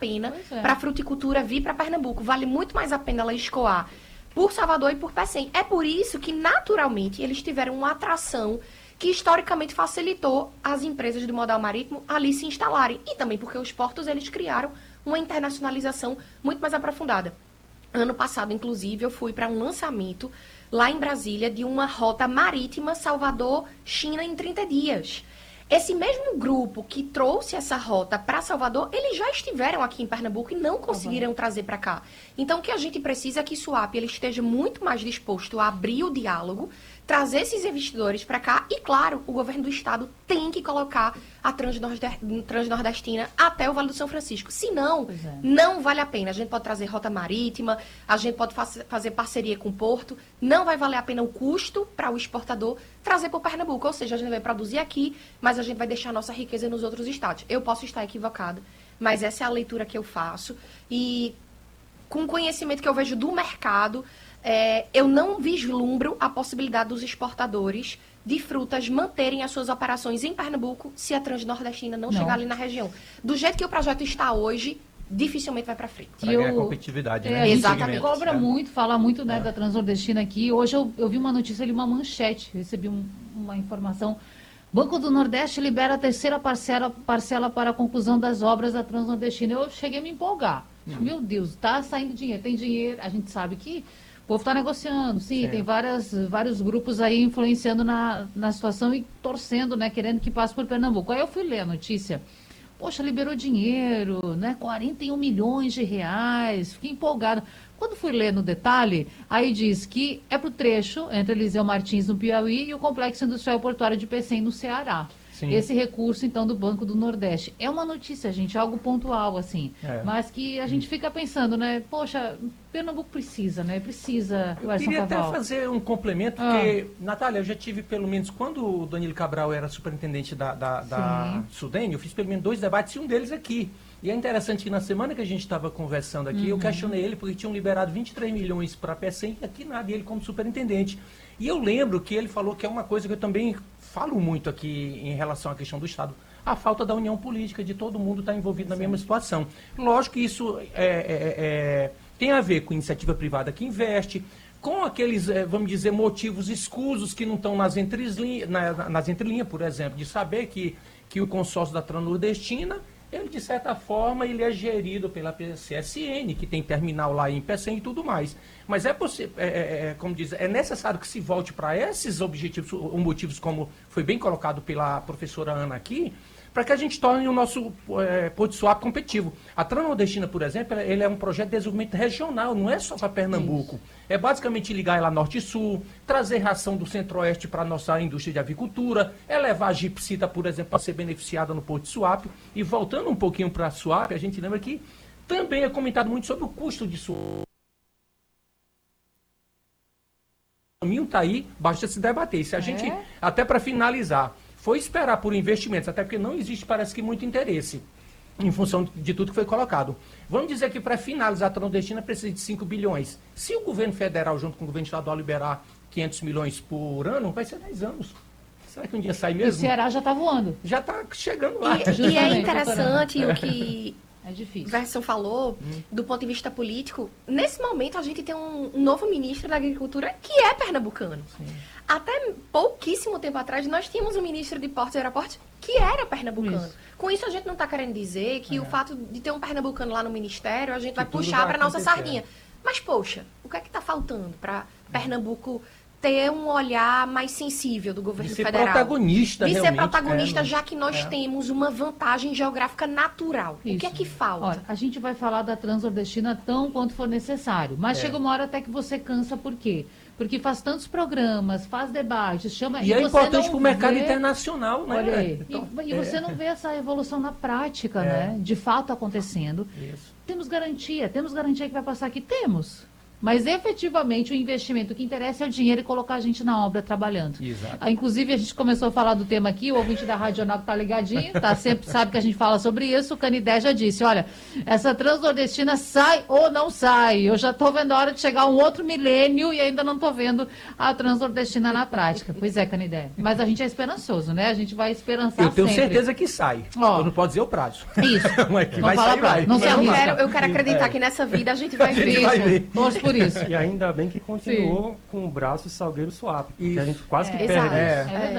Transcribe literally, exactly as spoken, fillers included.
pena é. para a fruticultura vir para Pernambuco. Vale muito mais a pena ela escoar por Salvador e por Pecém. É por isso que, naturalmente, eles tiveram uma atração que historicamente facilitou as empresas do modal marítimo ali se instalarem. E também porque os portos, eles criaram uma internacionalização muito mais aprofundada. Ano passado, inclusive, eu fui para um lançamento lá em Brasília de uma rota marítima Salvador-China em trinta dias. Esse mesmo grupo que trouxe essa rota para Salvador, eles já estiveram aqui em Pernambuco e não conseguiram uhum. trazer para cá. Então, o que a gente precisa é que Suape ele esteja muito mais disposto a abrir o diálogo, trazer esses investidores para cá e, claro, o governo do estado tem que colocar a Transnordestina até o Vale do São Francisco. Senão, é. não vale a pena. A gente pode trazer rota marítima, a gente pode fa- fazer parceria com o porto, não vai valer a pena o custo para o exportador trazer para o Pernambuco. Ou seja, a gente vai produzir aqui, mas a gente vai deixar a nossa riqueza nos outros estados. Eu posso estar equivocada, mas essa é a leitura que eu faço. E com o conhecimento que eu vejo do mercado, é, eu não vislumbro a possibilidade dos exportadores de frutas manterem as suas operações em Pernambuco se a Transnordestina não, não. chegar ali na região. Do jeito que o projeto está hoje, dificilmente vai para frente. Para ganhar eu, competitividade, é, né? Exatamente. Cobra é. muito, fala muito né, é. da Transnordestina aqui. Hoje eu, eu vi uma notícia ali, uma manchete, recebi um, uma informação. Banco do Nordeste libera a terceira parcela, parcela para a conclusão das obras da Transnordestina. Eu cheguei a me empolgar. Hum. Meu Deus, está saindo dinheiro, tem dinheiro. A gente sabe que o povo está negociando, sim, sim, tem várias, vários grupos aí influenciando na, na situação e torcendo, né, querendo que passe por Pernambuco. Aí eu fui ler a notícia. Poxa, liberou dinheiro, né, quarenta e um milhões de reais, fiquei empolgado. Quando fui ler no detalhe, aí diz que é para o trecho entre Eliseu Martins, no Piauí, e o Complexo Industrial Portuário de Pecém, no Ceará. Sim. Esse recurso, então, do Banco do Nordeste. É uma notícia, gente, algo pontual, assim, é. mas que a gente fica pensando, né, poxa, Pernambuco precisa, né, precisa... Eu queria até fazer um complemento, ah. porque, Natália, eu já tive pelo menos, quando o Danilo Cabral era superintendente da, da, da Sudene, eu fiz pelo menos dois debates, e um deles aqui. E é interessante que na semana que a gente estava conversando aqui, uhum. eu questionei ele porque tinham liberado vinte e três milhões para a Pecém e aqui nada, e ele como superintendente. E eu lembro que ele falou que é uma coisa que eu também falo muito aqui em relação à questão do Estado, a falta da união política, de todo mundo estar envolvido na Sim. mesma situação. Lógico que isso é, é, é, tem a ver com iniciativa privada que investe, com aqueles, vamos dizer, motivos escusos que não estão nas entrelinhas, na, nas entrelinhas, por exemplo, de saber que, que o consórcio da Transnordestina, ele, de certa forma, ele é gerido pela P C S N, que tem terminal lá em Pecém e tudo mais. Mas é possível, é, é, como diz, é necessário que se volte para esses objetivos, motivos, como foi bem colocado pela professora Ana aqui, para que a gente torne o nosso é, Porto de Suape competitivo. A Transnordestina, por exemplo, ele é um projeto de desenvolvimento regional, não é só para Pernambuco. Isso. É basicamente ligar ela norte e sul, trazer ração do centro-oeste para a nossa indústria de avicultura, é levar a gipsita, por exemplo, para ser beneficiada no Porto de Suape. E voltando um pouquinho para Suape, a gente lembra que também é comentado muito sobre o custo de Suape. O caminho está aí, basta se debater. E se a é? gente, até para finalizar, foi esperar por investimentos, até porque não existe, parece que, muito interesse em função de tudo que foi colocado. Vamos dizer que para finalizar a Transnordestina precisa de cinco bilhões. Se o governo federal, junto com o governo estadual, liberar quinhentos milhões por ano, vai ser dez anos. Será que um dia sai mesmo? E o Ceará já está voando. Já está chegando lá. E, e é interessante o que é difícil. Verson falou, hum. do ponto de vista político. Nesse momento, a gente tem um, um novo ministro da Agricultura que é pernambucano. Sim. Até pouquíssimo tempo atrás, nós tínhamos um ministro de Portos e Aeroportos que era pernambucano. Isso. Com isso, a gente não está querendo dizer que é. o fato de ter um pernambucano lá no ministério, a gente que vai puxar para a nossa sardinha. Mas, poxa, o que é que está faltando para Pernambuco ter um olhar mais sensível do governo de ser federal? Protagonista, de ser realmente, protagonista, é, já que nós é. temos uma vantagem geográfica natural. Isso. O que é que falta? Olha, a gente vai falar da Transnordestina tão quanto for necessário, mas é. chega uma hora até que você cansa, por quê? Porque faz tantos programas, faz debates, chama... E, e é importante para o mercado internacional, né? Olha aí. Então, e, e você é. não vê essa evolução na prática, é. né? De fato acontecendo. Isso. Temos garantia, temos garantia que vai passar aqui? Temos. Mas efetivamente o investimento, o que interessa é o dinheiro e colocar a gente na obra trabalhando. Exato. Ah, inclusive a gente começou a falar do tema aqui, o ouvinte da Rádio Jornal que tá ligadinho, tá, sempre sabe que a gente fala sobre isso, o Canidé já disse, olha, essa transnordestina sai ou não sai, eu já tô vendo a hora de chegar um outro milênio e ainda não tô vendo a transnordestina na prática. Pois é, Canidé, mas a gente é esperançoso, né? A gente vai esperançar Eu tenho sempre. certeza que sai. Ó. Eu não posso dizer o prazo. Isso. Mas que Não vai fala sair, prazo. vai. Não se Eu arrisca. quero, eu quero acreditar É. que nessa vida a gente vai A gente ver. vai ver. Torce por isso. E ainda bem que continuou com o braço Salgueiro Suape, porque a gente quase que É, perde exato. isso. É. É verdade.